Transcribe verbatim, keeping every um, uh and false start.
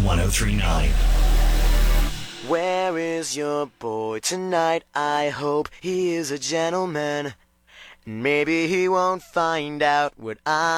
one oh three point nine. Where is your boy tonight? I hope he is a gentleman. Maybe he won't find out what I